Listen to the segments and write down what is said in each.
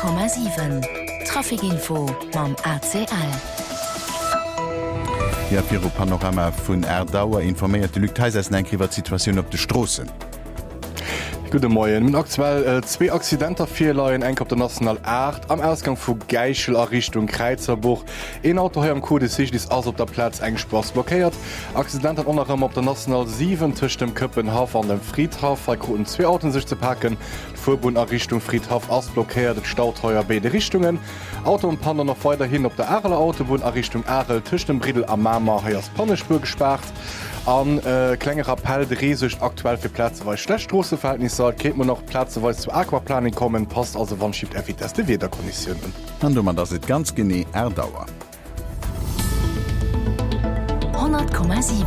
100,7 Trafikinfo mam ACL. Ja, für Panorama vun Erdauer informiert Lü enkriwer Situation op de Strossen. Gute Morgen. Aktuell zwei Accidenter Vierleien eng op der National 8 am Ausgang vu Geichel a Richtung Kreizerbuch. Ein Auto hier am Code sich ist aus op der Platz engspars blockiert. Accident hat anderem op der National 7 zwischen dem Köppenhof an dem Friedhof Koten zwei Autos sich zu packen. Vorbund a Richtung Friedhof ausblockiert, Stauteuer beide Richtungen. Auto und Panner noch weiterhin op der Areler Autobahn a Richtung Arel zwischen dem Bridel am Mama hier als Pannespur gespart. An klenger Appell de Reesicht aktuell fir Plätze weil Schlechtstrasse verhältnis soll, geht man noch Plätze weil zu Aquaplaning kommen, passt also wann schiebt effizienz de Wetterkonditionen. Dann man das it ganz gene Erdauer. 100,7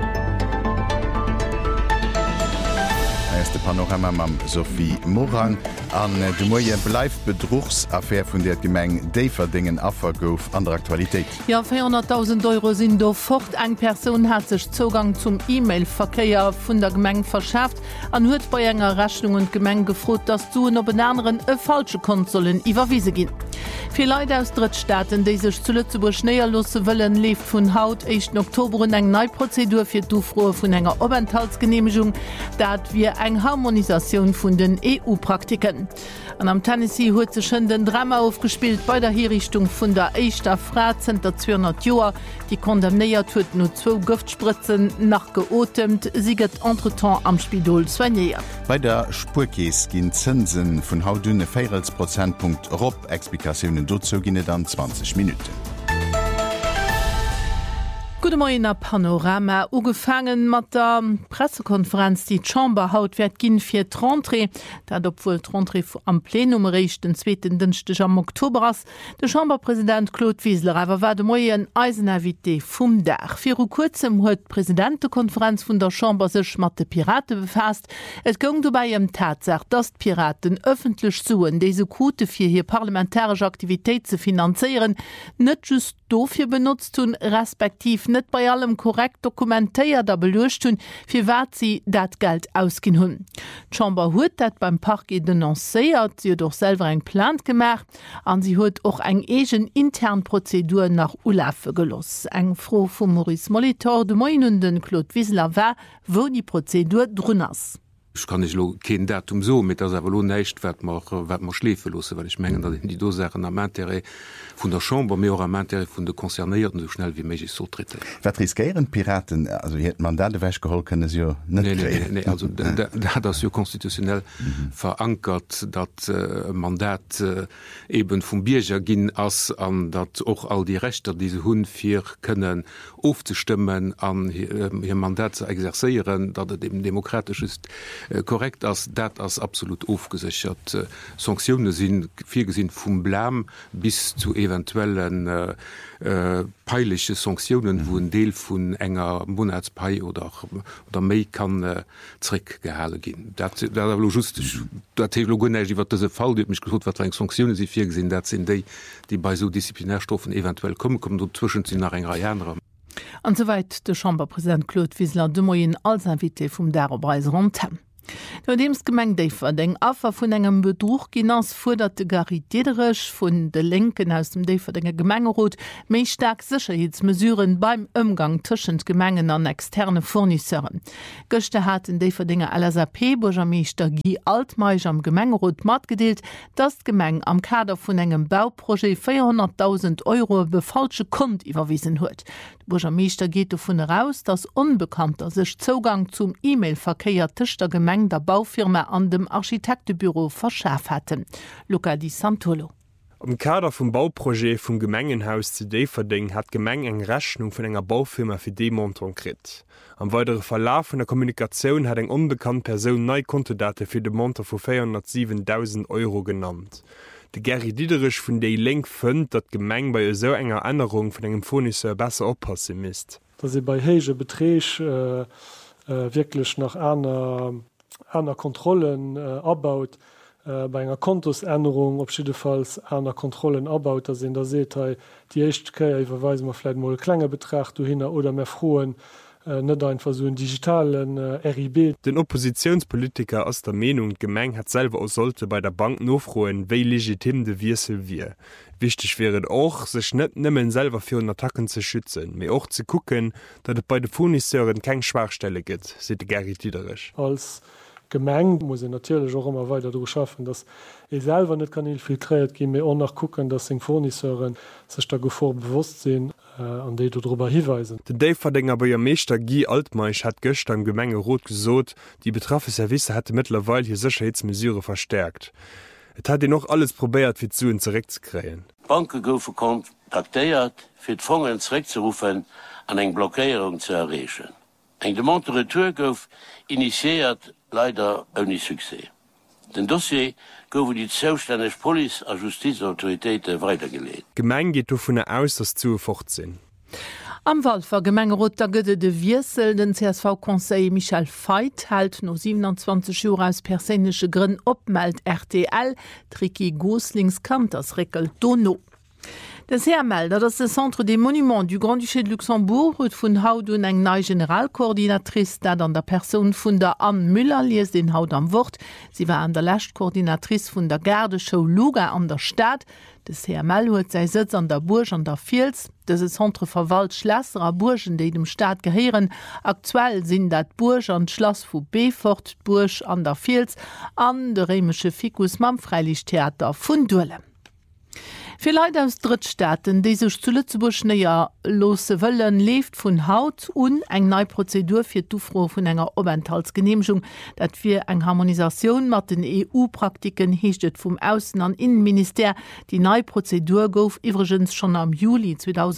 Erste Panorama mam Sophie Morang an de Moie bleif Betrugsaffaire vun der Gemeng Daverdingen affer gouf an der Aktualität. Ja 400.000 € sind do fort. Eng Person hat sich Zugang zum E-Mail-Verkehr vun der Gemeng verschafft an huet bei enger Rechnung und Gemeng gefrot, dass du op den anderen falsche Konsolen iwwerwiese gin. Vier Leute aus Drittstaaten, die sich zu Lützeburg näher lassen wollen, lebt von Haut 1. Oktober in eng Neuprozedur für die Frohe von einer Aufenthaltsgenehmigung, dat wir eng Harmonisation von den EU-Praktiken. Und am Tennessee hat sich schon den Drama aufgespielt bei der Herrichtung von der Eischter Frau Center 200 Jahre, die kondamniert wird, nur 2 Giftspritzen nachgeatemt, sie geht entretemps am Spidol soigniert. Bei der Spurkäse gehen Zinsen von hautdünne 4% Rob, Explikationen dazu gehen dann 20 Minuten. Gute Morgen nach Panorama. Ugefangen mit der Pressekonferenz, die Chamber haut wird gehen für die Rentrée. Dat obwohl die Rentrée am Plenum reicht, den 2. Dienstag am Oktober ist. Der Chamberpräsident Claude Wiesler aber war der Morgen Eiseninvité vom Dach. Für kurzem hat die Präsidentenkonferenz von der Chamber sich mit den Piraten befasst. Es ging dabei Tatsache, dass die Piraten öffentlich suchen, diese Quote für hier parlamentarische Aktivität zu finanzieren, nicht just dafür benutzt tun, respektiv nicht bei allem korrekt dokumentiert oder belöscht tun, für was sie das Geld ausgehen haben. Die Chamber hat das beim Parquet denonциert, sie hat auch selber einen Plan gemacht und sie hat auch eine eigene interne Prozedur nach ULAF gelassen. Eine Frage von Maurice Molitor, de Moin und den Claude Wiesler war, wo die Prozedur drin ist. Ich kann nicht kein Datum so mit das aber nicht wird man schläfen lassen, weil ich meine, dass die Dosachen am Intérêt von der Chambre mehr am Intérêt von der Konzernierten so schnell wie möglich so treten. Was riskieren Piraten? Also hätte man da die Wäsche geholt, können sie ja nicht. Nee, also da hat das ja konstitutionell verankert, dass Mandat eben vom Bürger ging als an, dass auch all die Rechte, die sie haben, für können aufzustimmen, an ihr Mandat zu exerzieren, dass es eben demokratisch ist. Korrekt als dat als absolut aufgesichert. Sanktionen sind viel gesehen vom Blam bis zu eventuellen peinliche Sanktionen, wo ein Teil von enger Monatspei oder mehr kann zurückgehalten gehen. Das Theologie wird diese Fall, die mich gefragt, was für Sanktionen sie viel gesehen, das sind die bei so Disziplinärstoffen eventuell kommen dazwischen sind nach einer Jahren. Und soweit der Chamberpräsident Claude Wiesler de Moyen als Invité vom Darobreis Rontem. Dems Gemeng Daverding Affer vun engem Betrug ginnners fordert de Gary Diederich vun de Linken aus dem Daverdinger Gemengerot méi stark Sicherheitsmesuren beim Umgang tschend Gemengen an externe Fournisseuren. Göchte hat in Daverdinger LSAP Burgermeister Guy Altmeich am Gemengerot mat gedeelt, dat Gemeng am Kader vun engem Bauprojekt 400.000 € befalsche Kont iwwerwiesen huet. Burgermeister geht davon heraus, dass Unbekannter sich Zugang zum E-Mail-Verkehr Tischter Gemeng der Baufirma an dem Architektebüro verschafft hatten. Luca Di Santolo. Am Kader vom Bauprojekt vom Gemengenhaus zu Daverding hat Gemeng eng Rechnung von enger Baufirma für Demontung krit. Am weiteren Verlauf von der Kommunikation hat eng unbekannt Person neue Kontodate für den Monter von 407.000 € genannt. De Gary Diederich vun déi Link fënnt, dat Gemeng bei so enger Änderung vun engem Fournisseur besser oppassen misst. Dat se bei hége Betreg wirklich nach einer Kontrollen abbaut, bei enger Kontosänderung opschiedefalls einer Kontrollen abbaut, da sind der se die Echtkeier iwwerweisen man vielleicht mal klenger betracht du hin oder mehr frohen net einfach so einen digitalen RIB. Den Oppositionspolitiker aus der Meinung Gemeng hat selber auch sollte bei der Bank nofroen wéi legitim de Wirsel wie. Wichtig wäre auch sech net nimmen selber für Attacken zu schützen, mir auch zu gucken, dat es bei de Fournisseuren kein Schwachstelle gibt, se Gary Diederich. Als Gemeng muss natürlich auch immer weiter durch schaffen, dass selber nicht kann infiltriert gehen mir auch nach gucken, dass den Fournisseuren sich da vor bewusst sind an die darüber hinweisen. Den Daverdinger bei Meester Guy Altmeich hat gestern am Gemenge rot gesot, die betraffe Service hatte mittlerweile hier Sicherheitsmesure verstärkt. Et hat noch alles probiert wie zu zurückzukriegen. Banken goufe kontaktéiert fir d Fongen zurückzurufen an eng Blockierung zu errechen. Eng de Montretour gouf initiiert leider ohne Succès. Den Dossier goufe die zoustännech Poli a Justizautoritéite weitergelegt. Gemeng geht davon aus, dass zu fortsinn. Am Walfer Gemengerot der gëtte de Wirsel den CSV-Konseil Michel Veit hält no 27 Jahre aus persönliche Grünn opmeld RTL Triki Goslings Kantersreckel Dono. Das Hermelder, dass das Centre des Monuments du Grand-Duché de Luxembourg huet vun Haut un eng neue Generalkoordinatrice, dat an der Person vun der Anne Müller lies den Haut am Wort. Sie war an der Lächtkoordinatrice vun der Gardeshow Luga an der Stadt. Das Hermel huet sei Sitz an der Burg an der Vils. Das Centre verwalt Schlösser a Burgen, die dem Staat gehören. Aktuell sind dat Burg an Schloss vu Beaufort, Burg an der Vils, an der römische Ficus mam Freilichttheater vun Duelle. Für Leute aus Drittstaaten, die sich zu Lützeburg näher lose wollen, lebt von Haut und eine neue Prozedur für die Aufruhr von einer Aufenthaltsgenehmigung. Das für eine Harmonisation mit den EU-Praktiken hiechtet vom Außen- und Innenminister. Die neue Prozedur gouf übrigens schon am Juli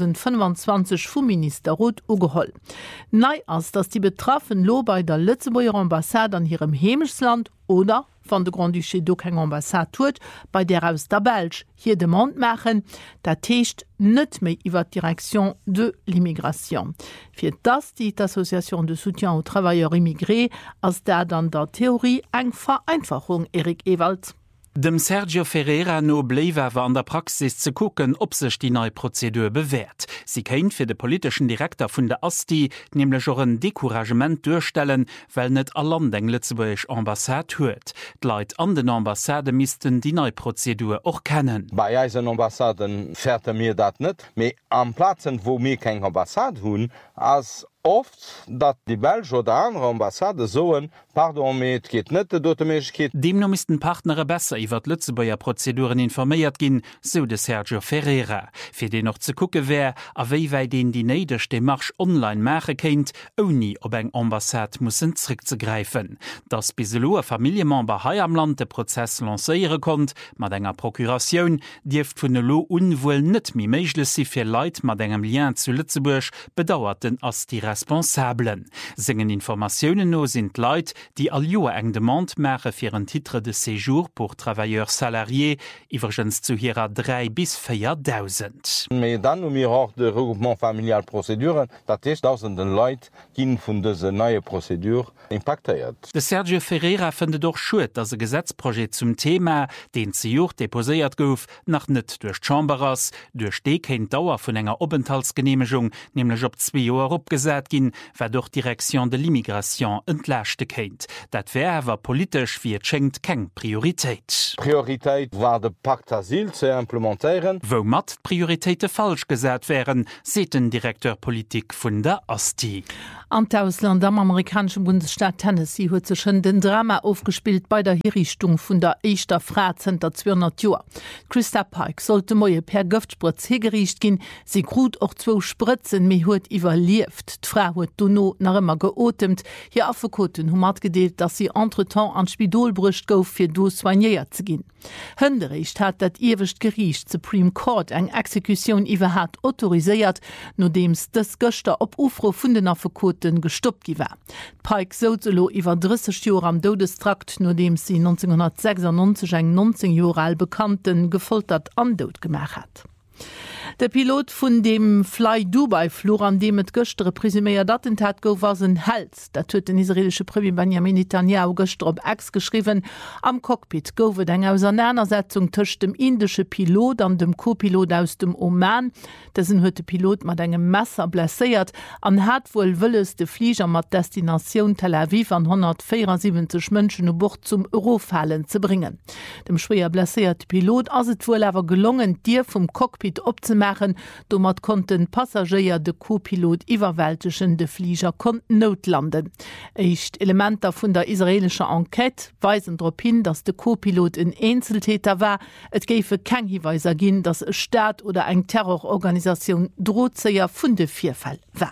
2025 vom Ministerrat angeholt. Neu ist, dass die Betroffenen lo bei der Lützeburger Ambassade an ihrem Heimatland oder van de Grand-Duché do keng Ambassade huet, bei der aus der Belge hier de Mond machen, dat techt net méi iwwer Direktion de l'immigration. Fir das die Association de soutien aux travailleurs immigrés ass dat an der Theorie eng Vereinfachung Erik Ewald. Dem Sergio Ferreira no bleiwer an der Praxis zu gucken, ob sich die neue Prozedur bewährt. Sie kennt für den politischen Direktor von der AStI nämlich auch ein Decouragement durchstellen, weil nicht alle Länder Lützeburg Ambassade hört. Die Leute an den Ambassaden müssten die neue Prozedur auch kennen. Bei unseren Ambassaden fährt mir das nicht, aber am Plätzen, wo wir keine Ambassade haben, als oft, dat die Belge oder andere Ambassade soen, pardon, et geht net dote Mechkeet. Demno missten Partnere besser iwwer Lützebauer Prozeduren informéiert ginn, so de Sergio Ferreira. Fir den noch ze kucke wär, aéi wei den die neidech de Marsch online mache kenint, oni op eng Ambassade mussssen zrick ze greifen. Das biselo Familiemember hai am Land de Prozess lacéiere kont, mat enger Prokuratioun, Dieft vun de Lo unwuel net mi méigle si fir Leiit mat engem Lien zu Lützeburg bedauerten ass die Responsablen. Singen Informationen no sind Leiit, die all Joer eng Demand mache fir een Titre de Séjour pour travailleurs salariés, iwwergens zu hireer 3 bis 4.000. Mais dann mir auch de Regroupement familial Prozeduren, dat is tausenden Leiit ginn vun dese neue Prozedur impactéiert. De Sergio Ferreira fënde doch schut, dat se Gesetzprojekt zum Thema, den ze Joch deposéiert gouf, nach net durch Chambers, durch Stekeint Dauer vun enger Aufenthaltsgenehmigung, nämlich op 2 Joer opgesät ginn, wer durch Direktion de l'Immigration entlächte kennt. Dat wär awer politisch wie schenkt keng Priorität. Priorität war de Pakt Asyl ze implementieren. Wo mat Prioritäte falsch gesät wären, seht den Direktor Politik vun der AStI. Am Ausland am amerikanischen Bundesstaat Tennessee huet se schon den Drama aufgespielt bei der Hinrichtung vun der Eischter Frazenter 200 Joer. Christa Pike sollte moie per Giftspritz hegericht gin, sie grut och 2 Spritzen méi huet iwwerlieft. D'Frau huet duno nach immer geotemt. Hier Afekoten humat gedeelt, dass sie entretemps an Spidol brucht gouf fir do soignéiert ze ginn. Hëndericht hat dat iwwecht Gericht Supreme Court eng Exekution iwwer hat autoriséiert, no dems des Göster op Ufro vun den Afekoten gestoppt iwwer. Pike sozelo iwwer 30 Joer am Todestrakt, no dem sie 1996 eng 19 Jahre alt Bekannten gefoltert an Tod gemacht hat. Der Pilot vun dem Fly Dubai Flur an dem et gëchtere presüméier Attentat gouf war se Hals. Dat huet den israelsche Premier Benjamin Netanyahu gëster op Ex geschriwen. Am Cockpit goufet eng Auseinandersetzung tëcht dem indische Pilot an dem Co-Pilot aus dem Oman. Dessen huet de Pilot mat engem Messer blesséiert an hat wohl wëlles de Flieger mat Destination Tel Aviv an 174 Mënschen u Bord zum Eurofallen ze bringen. Dem schwéier blesséiert Pilot ass et wohl awer gelungen, Dir vum Cockpit opzemachen, do mat konnten Passagier de Co-Pilot iwwerwälteschen de Flieger konnten notlanden. Echt Elementer vun der israelscher Enquete weisen darauf hin, dass de Co-Pilot in Einzeltäter war. Et géife keng Hiweiser ginn, dass e Staat oder eng Terrororganisation Drozeier vun de Vierfall war.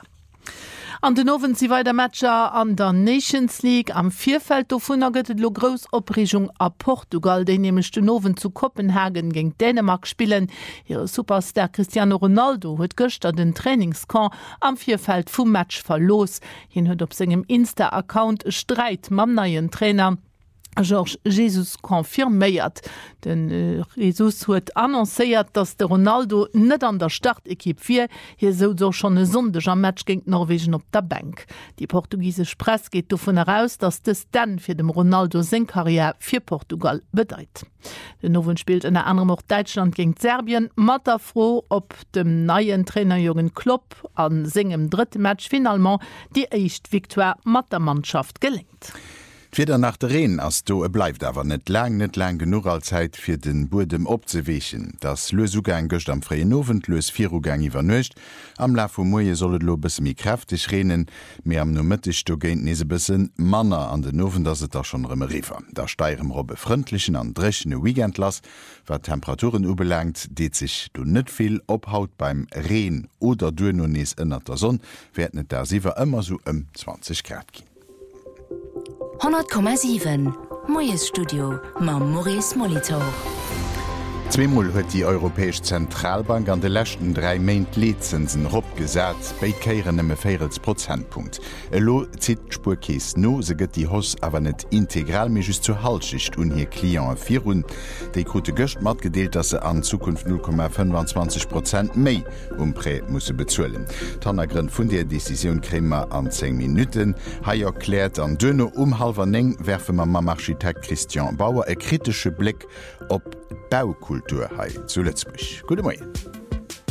An den Owen si weiter Matscher an der Nations League am Vierfeld vun gëtt lo Gros Opregung a Portugal, déi nemech den Owen zu Kopenhagen géng Dänemark spielen. Ihre Superstar Cristiano Ronaldo huet gëchter den Trainingskamp am Vierfeld vum Match verlos. Hien huet op segem Insta-Account Streit mam neien Trainer George Jesus konfirméiert. Den Jesus huet annoncéiert, dass der Ronaldo net an der Startekipp fir, hier so doch schon e sondeger Match gegen Norwegen op der Bank. Die portugiesische Presse geht davon heraus, dass das dann fir dem Ronaldo sein Karriere fir Portugal bedeit. Den Nowen spielt in der anderen auch Deutschland gegen Serbien, Matter froh op dem neuen Trainerjungen Klopp an singem dritten Match finalement die echt Victoire mat der Mannschaft gelingt. Wieder nach der Reen ass do bleibt awer net lang genug als Zeit fir den Burdem opzewechen. Das Lösugang gocht am freien Novent los 4 Ugang iwwer nøcht. Am La vu Moie sollet lo bis mi kräftig renen, mé am nomittig do géint nese bisssen Manner an den Nowen dat se da schon rëmmerrefer. Da steirem robbe frontlichen an drechen Weekend lass, wat Temperaturen ubelangt, deet sich du net viel ophaut beim Reen oder du no nees ënner der Sonn, werd net der siwer immer so 20 Grad gin. 10,7 Moes Studio ma Maurice Molitor. Zweimal huet die Europäesch Zentralbank an de lächten 3 Meint Lizenzen opgesat, beikeieren emme 40 Prozentpunkt. Elo zit Spurkees no, se gëtt die Hoss awer net integral mé just zu Halschicht un hier Klient virun. Dei Grote Gëcht mat gedeelt, dat se an Zukunft 0,25% méi Pré musse bezuelen. Tannergrinn vun der Decision krémer an 10 Minuten. Hai erkläert an dënne halber 9 werfe ma Architekt Christian Bauer e kritische Blick op Baukultur hai zu Lützburg. Gute Morgen.